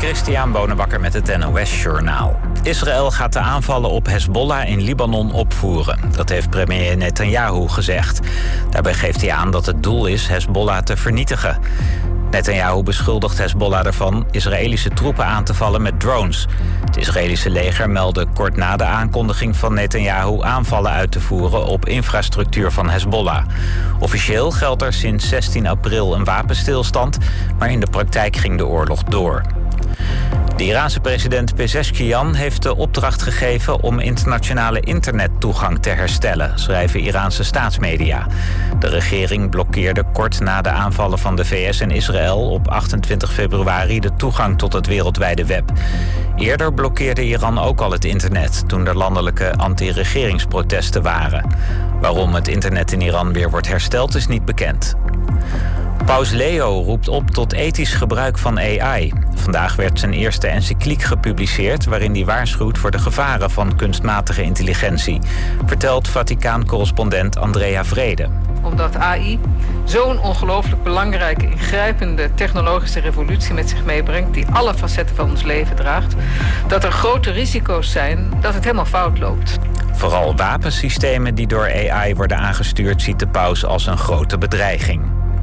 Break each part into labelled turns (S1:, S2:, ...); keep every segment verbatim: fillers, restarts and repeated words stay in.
S1: Christian Bonenbakker met het N O S-journaal. Israël gaat de aanvallen op Hezbollah in Libanon opvoeren. Dat heeft premier Netanyahu gezegd. Daarbij geeft hij aan dat het doel is Hezbollah te vernietigen. Netanyahu beschuldigt Hezbollah ervan Israëlische troepen aan te vallen met drones. Het Israëlische leger meldde kort na de aankondiging van Netanyahu aanvallen uit te voeren op infrastructuur van Hezbollah. Officieel geldt er sinds zestien april een wapenstilstand, maar in de praktijk ging de oorlog door. De Iraanse president Pezeshkian heeft de opdracht gegeven om internationale internettoegang te herstellen, schrijven Iraanse staatsmedia. De regering blokkeerde kort na de aanvallen van de V S en Israël op achtentwintig februari de toegang tot het wereldwijde web. Eerder blokkeerde Iran ook al het internet toen er landelijke anti-regeringsprotesten waren. Waarom het internet in Iran weer wordt hersteld is niet bekend. Paus Leo roept op tot ethisch gebruik van A I. Vandaag werd zijn eerste encycliek gepubliceerd waarin hij waarschuwt voor de gevaren van kunstmatige intelligentie, vertelt Vaticaan-correspondent Andrea Vrede.
S2: Omdat A I zo'n ongelooflijk belangrijke, ingrijpende technologische revolutie met zich meebrengt, die alle facetten van ons leven draagt, dat er grote risico's zijn dat het helemaal fout loopt.
S1: Vooral wapensystemen die door A I worden aangestuurd ziet de paus als een grote bedreiging.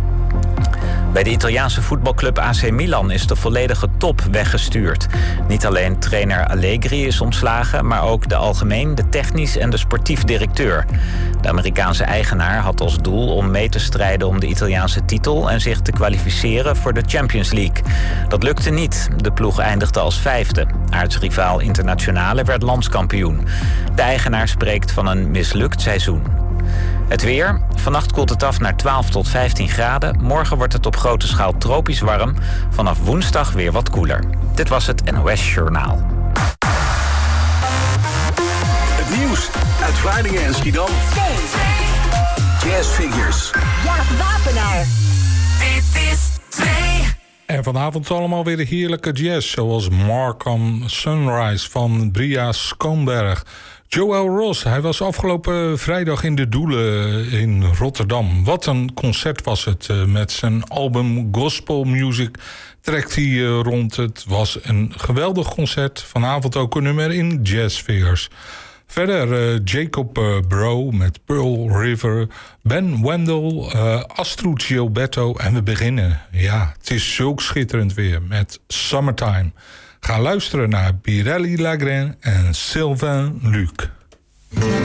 S1: Bij de Italiaanse voetbalclub A C Milan is de volledige top weggestuurd. Niet alleen trainer Allegri is ontslagen, maar ook de algemeen, de technisch en de sportief directeur. De Amerikaanse eigenaar had als doel om mee te strijden om de Italiaanse titel en zich te kwalificeren voor de Champions League. Dat lukte niet. De ploeg eindigde als vijfde. Aartsrivaal Internazionale werd landskampioen. De eigenaar spreekt van een mislukt seizoen. Het weer. Vannacht koelt het af naar twaalf tot vijftien graden. Morgen wordt het op grote schaal tropisch warm. Vanaf woensdag weer wat koeler. Dit was het N O S-journaal.
S3: Het nieuws uit Vlaardingen en Schiedam. Jazz Figures.
S4: Jaap Wapenaar.
S5: Dit is twee.
S6: En vanavond allemaal weer de heerlijke jazz, zoals Markham Sunrise van Bria Schoonberg. Joel Ross, hij was afgelopen vrijdag in de Doelen in Rotterdam. Wat een concert was het. Met zijn album Gospel Music trekt hij rond. Het was een geweldig concert. Vanavond ook een nummer in Jazz Figures. Verder uh, Jacob uh, Bro met Pearl River, Ben Wendell, uh, Astrud Gilberto. En we beginnen, ja, het is zulk schitterend weer met Summertime. Ga luisteren naar Pirelli Lagrin en Sylvain Luc.